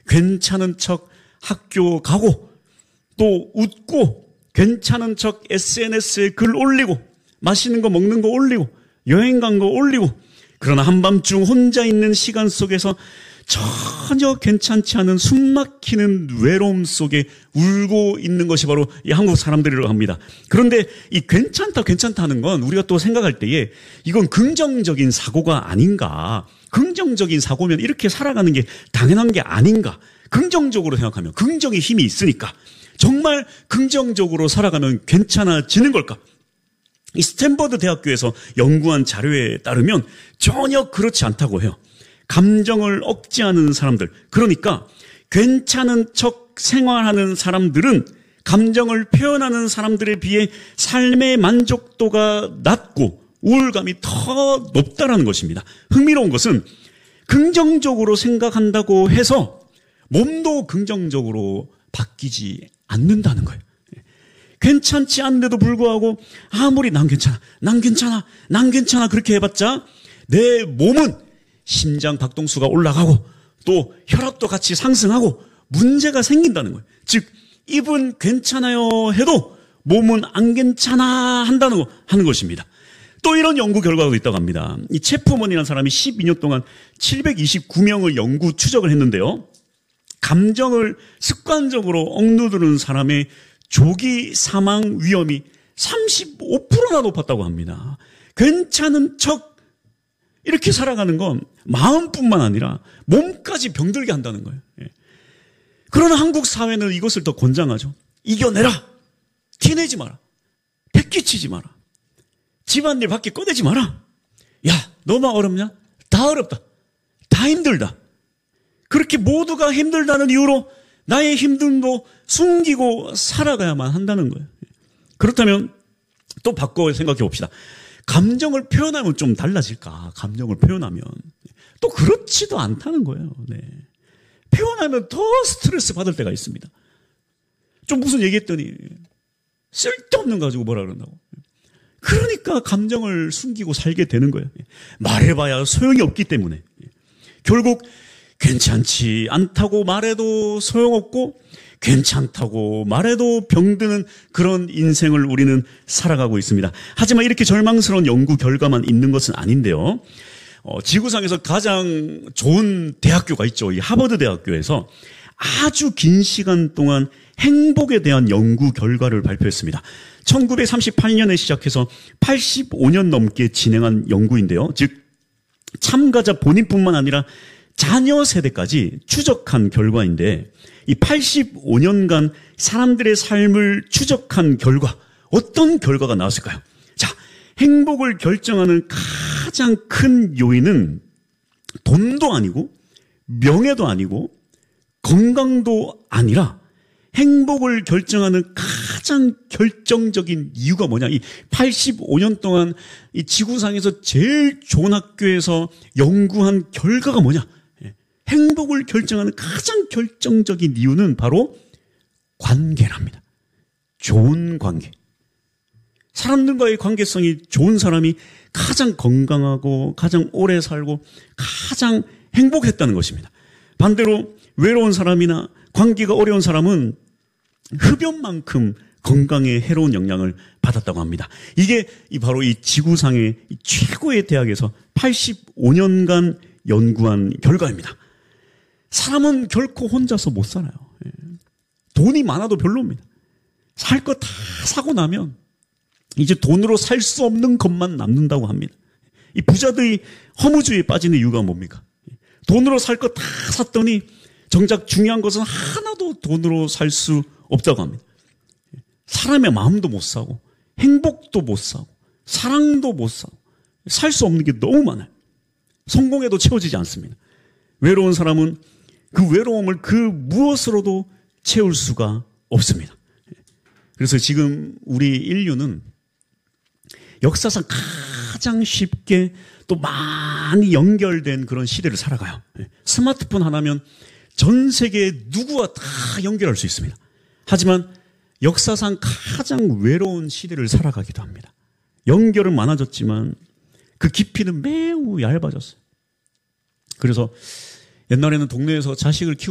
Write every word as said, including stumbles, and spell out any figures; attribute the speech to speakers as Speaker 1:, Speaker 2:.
Speaker 1: 괜찮은 척 학교 가고 또 웃고 괜찮은 척 에스엔에스에 글 올리고 맛있는 거 먹는 거 올리고 여행 간 거 올리고 그러나 한밤중 혼자 있는 시간 속에서 전혀 괜찮지 않은 숨막히는 외로움 속에 울고 있는 것이 바로 이 한국 사람들이라고 합니다. 그런데 이 괜찮다 괜찮다 하는 건 우리가 또 생각할 때에 이건 긍정적인 사고가 아닌가, 긍정적인 사고면 이렇게 살아가는 게 당연한 게 아닌가, 긍정적으로 생각하면 긍정의 힘이 있으니까 정말 긍정적으로 살아가면 괜찮아지는 걸까? 이 스탠퍼드 대학교에서 연구한 자료에 따르면 전혀 그렇지 않다고 해요. 감정을 억제하는 사람들, 그러니까 괜찮은 척 생활하는 사람들은 감정을 표현하는 사람들에 비해 삶의 만족도가 낮고 우울감이 더 높다라는 것입니다. 흥미로운 것은 긍정적으로 생각한다고 해서 몸도 긍정적으로 바뀌지 않는다는 거예요. 괜찮지 않은데도 불구하고 아무리 난 괜찮아, 난 괜찮아, 난 괜찮아 그렇게 해봤자 내 몸은 심장 박동수가 올라가고 또 혈압도 같이 상승하고 문제가 생긴다는 거예요. 즉 입은 괜찮아요 해도 몸은 안 괜찮아 한다는 거, 하는 것입니다. 또 이런 연구 결과도 있다고 합니다. 이 체프먼이라는 사람이 십이 년 동안 칠백이십구 명을 연구 추적을 했는데요. 감정을 습관적으로 억누르는 사람의 조기 사망 위험이 삼십오 퍼센트나 높았다고 합니다. 괜찮은 척 이렇게 살아가는 건 마음뿐만 아니라 몸까지 병들게 한다는 거예요. 그러나 한국 사회는 이것을 더 권장하죠. 이겨내라. 티내지 마라. 패기치지 마라. 집안일 밖에 꺼내지 마라. 야, 너만 어렵냐? 다 어렵다. 다 힘들다. 그렇게 모두가 힘들다는 이유로 나의 힘듦도 숨기고 살아가야만 한다는 거예요. 그렇다면 또 바꿔 생각해 봅시다. 감정을 표현하면 좀 달라질까? 감정을 표현하면. 또 그렇지도 않다는 거예요. 네. 표현하면 더 스트레스 받을 때가 있습니다. 좀 무슨 얘기했더니 쓸데없는 거 가지고 뭐라 그런다고. 그러니까 감정을 숨기고 살게 되는 거예요. 말해봐야 소용이 없기 때문에. 결국 괜찮지 않다고 말해도 소용없고 괜찮다고 말해도 병드는 그런 인생을 우리는 살아가고 있습니다. 하지만 이렇게 절망스러운 연구 결과만 있는 것은 아닌데요. 어, 지구상에서 가장 좋은 대학교가 있죠. 이 하버드 대학교에서 아주 긴 시간 동안 행복에 대한 연구 결과를 발표했습니다. 천구백삼십팔 년에 시작해서 팔십오 년 넘게 진행한 연구인데요. 즉 참가자 본인뿐만 아니라 자녀 세대까지 추적한 결과인데 이 팔십오 년간 사람들의 삶을 추적한 결과, 어떤 결과가 나왔을까요? 자, 행복을 결정하는 가장 큰 요인은 돈도 아니고 명예도 아니고 건강도 아니라 행복을 결정하는 가장 결정적인 이유가 뭐냐? 이 팔십오 년 동안 이 지구상에서 제일 좋은 학교에서 연구한 결과가 뭐냐? 행복을 결정하는 가장 결정적인 이유는 바로 관계랍니다. 좋은 관계. 사람들과의 관계성이 좋은 사람이 가장 건강하고 가장 오래 살고 가장 행복했다는 것입니다. 반대로 외로운 사람이나 관계가 어려운 사람은 흡연만큼 건강에 해로운 영향을 받았다고 합니다. 이게 바로 이 지구상의 최고의 대학에서 팔십오 년간 연구한 결과입니다. 사람은 결코 혼자서 못 살아요. 돈이 많아도 별로입니다. 살 거 다 사고 나면 이제 돈으로 살 수 없는 것만 남는다고 합니다. 이 부자들이 허무주의에 빠지는 이유가 뭡니까? 돈으로 살 거 다 샀더니 정작 중요한 것은 하나도 돈으로 살 수 없다고 합니다. 사람의 마음도 못 사고 행복도 못 사고 사랑도 못 사고 살 수 없는 게 너무 많아요. 성공에도 채워지지 않습니다. 외로운 사람은 그 외로움을 그 무엇으로도 채울 수가 없습니다. 그래서 지금 우리 인류는 역사상 가장 쉽게 또 많이 연결된 그런 시대를 살아가요. 스마트폰 하나면 전 세계 누구와 다 연결할 수 있습니다. 하지만 역사상 가장 외로운 시대를 살아가기도 합니다. 연결은 많아졌지만 그 깊이는 매우 얇아졌어요. 그래서 옛날에는 동네에서 자식을 키우고